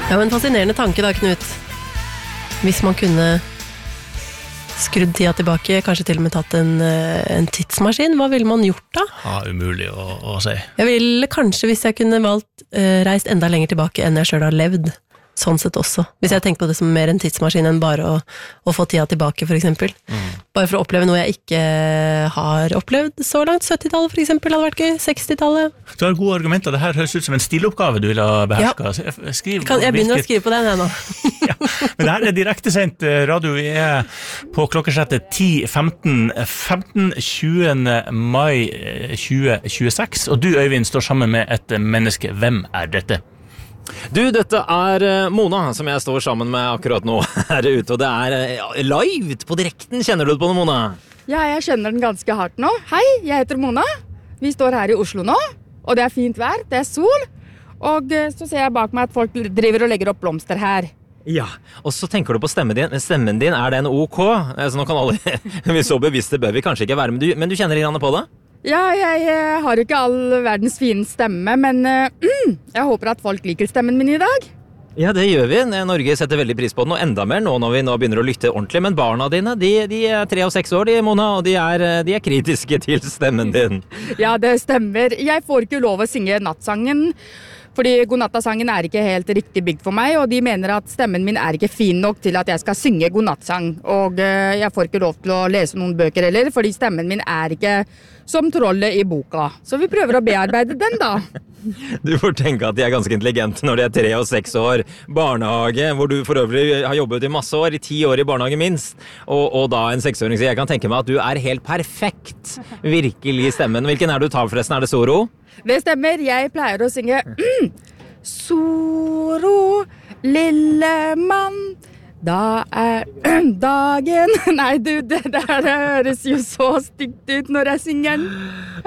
Ja, men fascinerende tanke da, Knut. Hvis man kunne skrudd tida tilbake, kanskje til og med tatt en tidsmaskin, hva ville man gjort da? Ja, umulig å si. Jeg ville kanskje, hvis jeg kunne valgt, reist enda lenger tilbake enn jeg selv har levd. Sånn sett også. Hvis jeg tenker på det som mer en tidsmaskin enn bare å få tida tilbake, for eksempel. Bare for å oppleve noe jeg ikke har opplevd så langt. 70-tallet for eksempel hadde vært gøy. 60-tallet. Du har gode argumenter. Det her høres ut som en stiloppgave du vil ha beherska. Ja. Jeg begynner å skrive på den her nå. Ja. Men det her direktesendt radio. Vi på klokkesettet 10:15 20. mai 2026. Og du, Øyvind, står sammen med et menneske. Hvem dette? Du, dette Mona, som jeg står sammen med akkurat nå her ute, og det live på direkten. Kjenner du det på det, Mona? Ja, jeg kjenner den ganske hardt nå. Hei, jeg heter Mona. Vi står her i Oslo nå, og det fint vær, det sol. Og så ser jeg bak meg at folk driver og legger opp blomster her. Ja, og så tenker du på stemmen din. Stemmen din, den ok? Så nå kan alle, vi så bevisste bør vi kanskje ikke være, men du kjenner litt på det? Ja, jeg har ikke all verdens fine stemme, men jeg håper at folk liker stemmen min i dag. Ja, det gjør vi. Norge setter veldig pris på den, og enda mer nå når vi begynner å lytte ordentlig. Men barna dine, de 3 og 6 år, Mona, og de er kritiske til stemmen din. Ja, det stemmer. Jeg får ikke lov å synge nattsangen, fordi godnattasangen ikke helt riktig bygd for meg, og de mener at stemmen min ikke fin nok til at jeg skal synge godnattsang. Og jeg får ikke lov til å lese noen bøker heller, fordi stemmen min ikke som trollet i boka. Så vi prøver å bearbeide den da. Du får tenke at de ganske intelligente når de 3 og 6 år. Barnehage, hvor du for øvrig har jobbet i masse år, i 10 år i barnehage minst. Og da en 6-åring sier, jeg kan tenke meg at du helt perfekt. Virkelig stemmen. Hvilken du tar forresten? Det Soro? Det stemmer. Jeg pleier å synge Soro, lille mann, da dagen. Nei, du, det høres jo så stygt ut når jeg synger den.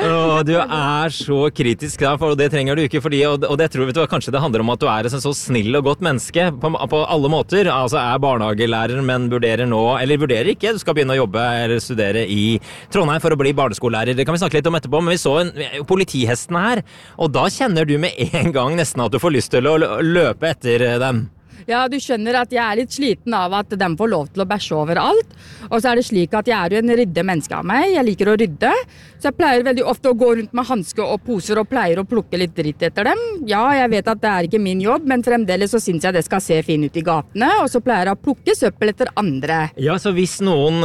Du så kritisk, da, for det trenger du ikke, fordi, og det tror vi kanskje det handler om at du en så snill og godt menneske på alle måter. Altså barnehagelærer, men vurderer nå, eller vurderer ikke, du skal begynne å jobbe eller studere i Trondheim for å bli barneskolelærer. Det kan vi snakke litt om etterpå, men vi så politihestene her, og da kjenner du med en gang nesten at du får lyst til å løpe etter dem. Ja, du skjønner at jeg litt sliten av at de får lov til å bæsje overalt. Og så det slik at jeg jo en rydde menneske av meg. Jeg liker å rydde. Så jeg pleier veldig ofte å gå rundt med handske og poser og pleier å plukke litt dritt etter dem. Ja, jeg vet at det ikke min jobb, men fremdeles så synes jeg det skal se fin ut i gatene. Og så pleier jeg å plukke søppel etter andre. Ja, så hvis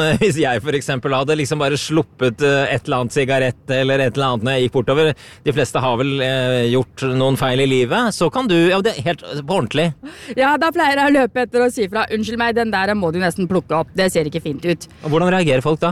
jeg for eksempel hadde liksom bare sluppet et eller annet sigarett eller et eller annet når jeg gikk bortover, de fleste har vel gjort noen feil i livet, så kan du, ja, det helt på ordentlig. Ja, da pleier jeg å løpe etter og si fra, unnskyld meg, den der må du nesten plukke opp, det ser ikke fint ut. Og hvordan reagerer folk da?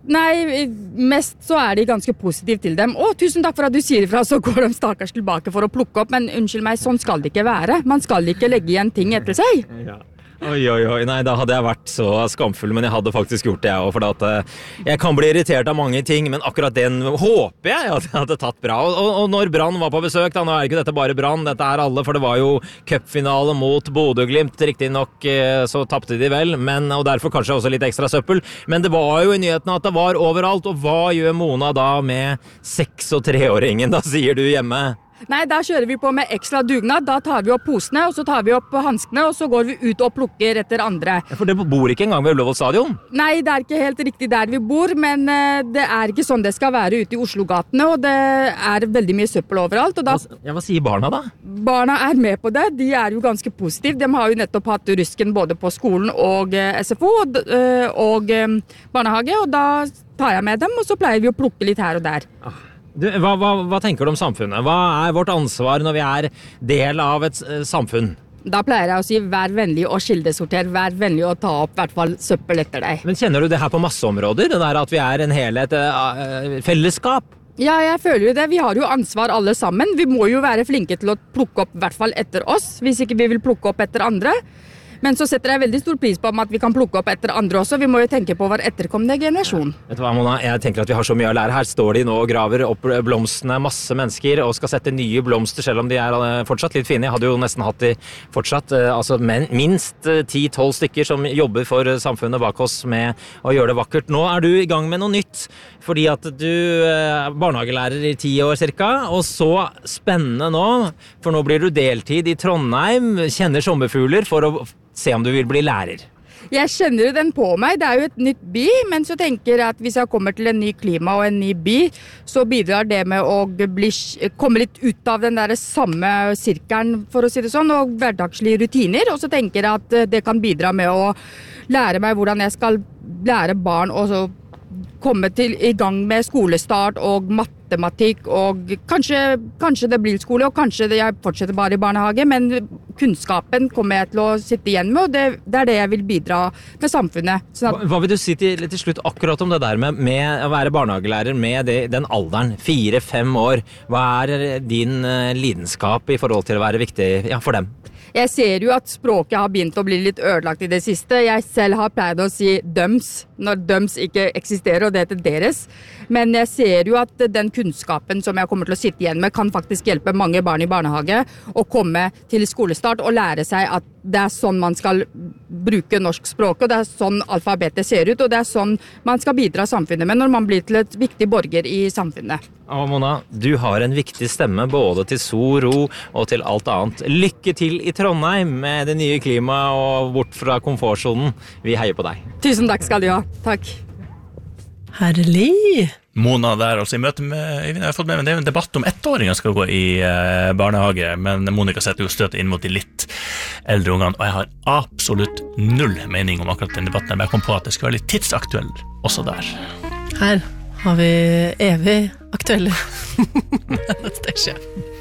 Nei, mest så de ganske positivt til dem. Å, tusen takk for at du sier ifra, så går de stakkars tilbake for å plukke opp, men unnskyld meg, sånn skal det ikke være. Man skal ikke legge igjen ting etter seg. Ja. Oi, nei, da hadde jeg vært så skamfull, men jeg hadde faktisk gjort det jeg også, for at jeg kan bli irritert av mange ting, men akkurat den håper jeg at jeg hadde tatt bra. Og når Brann var på besøk, da, nå ikke dette bare Brann, dette alle, for det var jo cupfinale mot Bodø/Glimt, riktig nok så tappte de vel, og derfor kanskje også litt ekstra søppel, men det var jo i nyhetene at det var overalt, og hva gjør Mona da med 6- og 3-åringen, da sier du hjemme? Nei, da kjører vi på med ekstra dugnad, da tar vi opp posene, og så tar vi opp handskene, og så går vi ut og plukker etter andre. For det bor ikke engang ved Ullevål stadion? Nei, det ikke helt riktig der vi bor, men det ikke sånn det skal være ute i Oslo-gatene, og det veldig mye søppel overalt. Og da, ja, hva sier barna da? Barna med på det, de jo ganske positive. De har jo nettopp hatt rusken både på skolen og SFO og barnehage, og da tar jeg med dem, og så pleier vi å plukke litt her og der. Du, hva tenker du om samfunnet? Hva vårt ansvar når vi del av et samfunn? Da pleier jeg å si, vær vennlig og kildesorter, vær vennlig å ta opp i hvert fall søppel etter deg. Men kjenner du det her på masse områder? Det der at vi en helhet, fellesskap? Ja, jeg føler jo det. Vi har jo ansvar alle sammen. Vi må jo være flinke til å plukke opp i hvert fall etter oss, hvis ikke vi vil plukke opp etter andre. Men så setter jeg veldig stor pris på at vi kan plukke opp etter andre også. Vi må jo tenke på vår etterkommende generasjon. Vet du hva, Mona? Jeg tenker at vi har så mye å lære. Her står de nå og graver opp blomstene, masse mennesker, og skal sette nye blomster, selv om de er fortsatt litt fine. Jeg hadde jo nesten hatt de fortsatt, minst 10-12 stykker som jobber for samfunnet bak oss med å gjøre det vakkert. Nå er du i gang med noe nytt, fordi at du er barnehagelærer i 10 år cirka, og så spennende nå, for nå blir du deltid i Trondheim, kjenner sommerfugler for å se om du vil bli lærer. Jeg kjenner den på meg, det er jo et nytt by, men så tenker jeg at hvis jeg kommer til en ny klima og en ny by, så bidrar det med å komme litt ut av den der samme sirkelen, for å si det sånn, og hverdagslige rutiner, og så tenker jeg at det kan bidra med å lære meg hvordan jeg skal lære barn og så komme i gang med skolestart og matematikk, og kanskje det blir skole, og kanskje jeg fortsetter bare i barnehage, men kunnskapen kommer jeg til å sitte igjen med, og det er det jeg vil bidra med samfunnet. Hva vil du si til slutt akkurat om det der med å være barnehagelærer med den alderen, 4-5 år? Hva er din lidenskap i forhold til å være viktig for dem? Jeg ser jo at språket har begynt å bli litt ødelagt i det siste. Jeg selv har pleid å si døms, når døms ikke eksisterer, og det heter deres. Men jeg ser jo at den kunnskapen som jeg kommer til å sitte igjen med, kan faktisk hjelpe mange barn i barnehage å komme til skolestart og lære seg at det er sånn man skal bruke norsk språk, og det er sånn alfabetet ser ut, og det er sånn man skal bidra samfunnet med når man blir til et viktig borger i samfunnet. Og Mona, du har en viktig stemme både til Soro og til alt annet. Lykke til i Trondheim med det nye klimaet og bort fra komfortsonen. Vi heier på deg. Tusen takk skal du ha. Takk. Herlig! Mona der, altså i møte med Øyvind, jeg har fått med meg, det er jo en debatt om 1-åringer skal gå i barnehage, men Monica setter jo støtet inn mot de litt eldre ungene, og jeg har absolutt null mening om akkurat den debatten, men jeg kom på at det skal være litt tidsaktuell også der. Her har vi evig aktuelle. Det er ikke.